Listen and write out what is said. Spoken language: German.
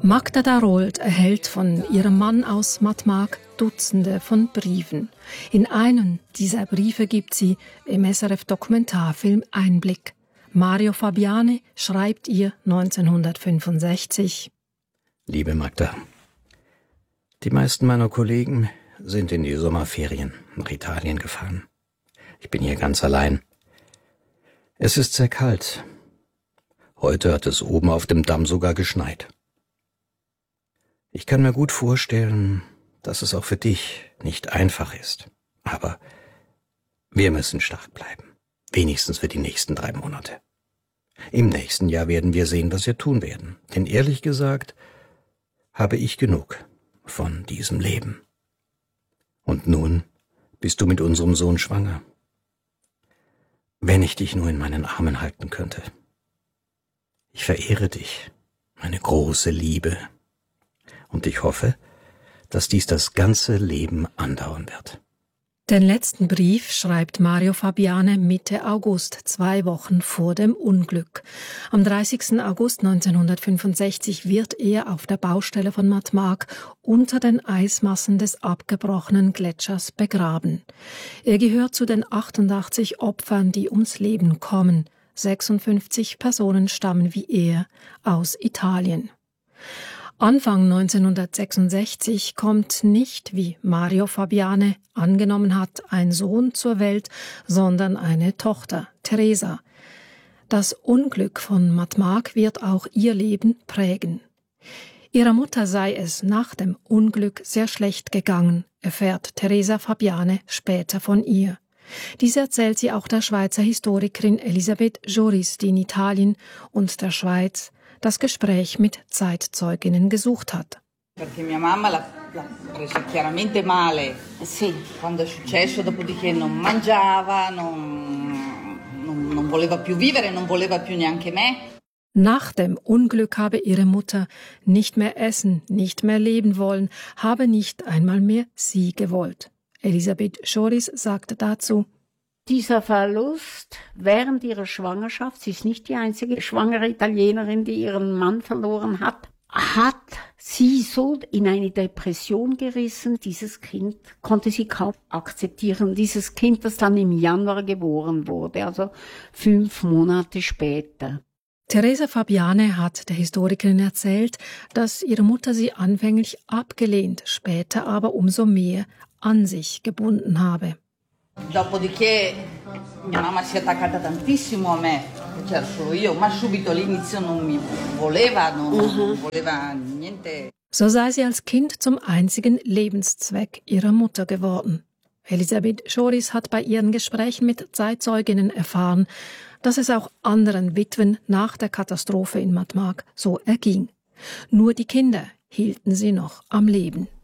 Magda Darold erhält von ihrem Mann aus Matmag Dutzende von Briefen. In einem dieser Briefe gibt sie im SRF-Dokumentarfilm Einblick. Mario Fabiane schreibt ihr 1965: Liebe Magda, die meisten meiner Kollegen sind in die Sommerferien nach Italien gefahren. Ich bin hier ganz allein. Es ist sehr kalt. Heute hat es oben auf dem Damm sogar geschneit. Ich kann mir gut vorstellen, dass es auch für dich nicht einfach ist. Aber wir müssen stark bleiben. Wenigstens für die nächsten 3 Monate. Im nächsten Jahr werden wir sehen, was wir tun werden. Denn ehrlich gesagt, habe ich genug von diesem Leben. Und nun bist du mit unserem Sohn schwanger. Wenn ich dich nur in meinen Armen halten könnte. Ich verehre dich, meine große Liebe. Und ich hoffe, dass dies das ganze Leben andauern wird. Den letzten Brief schreibt Mario Fabiane Mitte August, 2 Wochen vor dem Unglück. Am 30. August 1965 wird er auf der Baustelle von Matmag unter den Eismassen des abgebrochenen Gletschers begraben. Er gehört zu den 88 Opfern, die ums Leben kommen. 56 Personen stammen wie er aus Italien. Anfang 1966 kommt nicht, wie Mario Fabiane angenommen hat, ein Sohn zur Welt, sondern eine Tochter, Teresa. Das Unglück von Matmag wird auch ihr Leben prägen. Ihrer Mutter sei es nach dem Unglück sehr schlecht gegangen, erfährt Teresa Fabiane später von ihr. Dies erzählt sie auch der Schweizer Historikerin Elisabeth Joris, die in Italien und der Schweiz das Gespräch mit Zeitzeuginnen gesucht hat. Perché mia mamma l'ha presa chiaramente male. Sì. Quando è successo, dopodiché non mangiava, non voleva più vivere, non voleva più neanche me. Nach dem Unglück habe ihre Mutter nicht mehr essen, nicht mehr leben wollen, habe nicht einmal mehr sie gewollt. Elisabeth Joris sagte dazu: Dieser Verlust während ihrer Schwangerschaft, sie ist nicht die einzige schwangere Italienerin, die ihren Mann verloren hat sie so in eine Depression gerissen. Dieses Kind konnte sie kaum akzeptieren. Dieses Kind, das dann im Januar geboren wurde, also 5 Monate später. Teresa Fabiane hat der Historikerin erzählt, dass ihre Mutter sie anfänglich abgelehnt, später aber umso mehr an sich gebunden habe. Dopodiché mia mamma si è attaccata tantissimo a me, c'era solo io, ma subito all'inizio non mi voleva, non voleva niente. So sei sie als Kind zum einzigen Lebenszweck ihrer Mutter geworden. Elisabeth Joris hat bei ihren Gesprächen mit Zeitzeuginnen erfahren, dass es auch anderen Witwen nach der Katastrophe in Matmag so erging. Nur die Kinder hielten sie noch am Leben.